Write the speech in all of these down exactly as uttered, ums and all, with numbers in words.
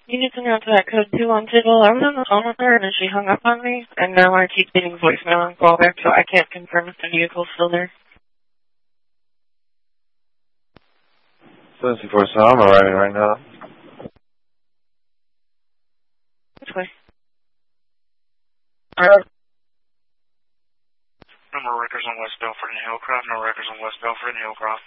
You need to know to that code two one table. I was on the phone with her and then she hung up on me, and now I keep getting voicemail and call back, so I can't confirm if the vehicle's still there. seventy-four, so I'm arriving right now. Which way? Alright. No records on West Belford and Hillcroft. No records on West Belford and Hillcroft.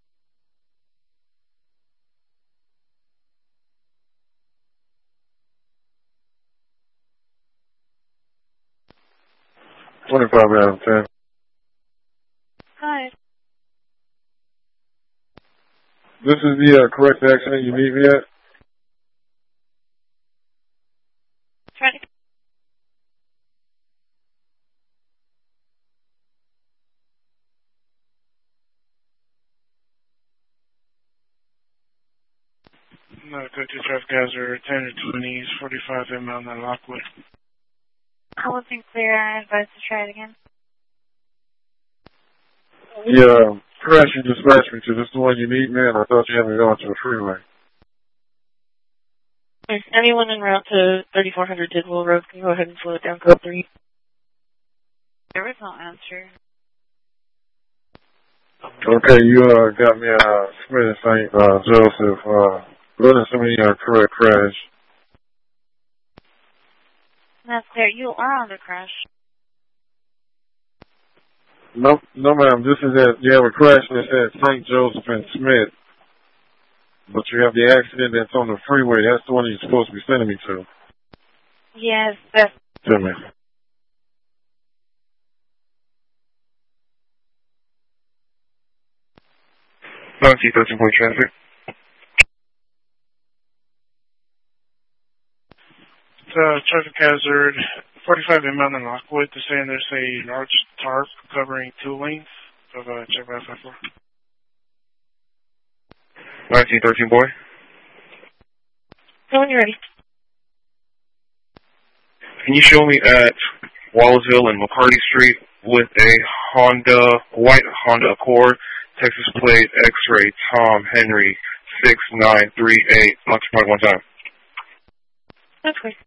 twenty-five out of ten. Hi. This is the uh, correct accident you need me at? Try to... No, go to traffic hazard, ten to twenties, forty-five inbound on Lockwood. I wasn't clear. I advised to try it again. Yeah, crash you dispatched me to. This is the one you need, man. I thought you had me going to a freeway. Anyone en route to thirty-four hundred Tidwell Road can go ahead and slow it down code three. There was no answer. Okay, you uh, got me uh, Smith and Saint Uh, Joseph. Uh, go to some of your correct crash. That's clear. You are on the crash. No, no, ma'am. This is at, you have a crash that's at Saint Joseph and Smith. But you have the accident that's on the freeway. That's the one you're supposed to be sending me to. Yes, that's... To me. ninety thirteen point traffic. Uh, traffic hazard, forty-five inbound in Lockwood. They're saying there's a large tarp covering two lanes of uh, check by five four. nineteen thirteen, boy. So when you're ready. Can you show me at Wallsville and McCarty Street with a Honda, white Honda Accord, Texas plate, X-ray, Tom Henry, six nine three eight, occupied one time? That's great.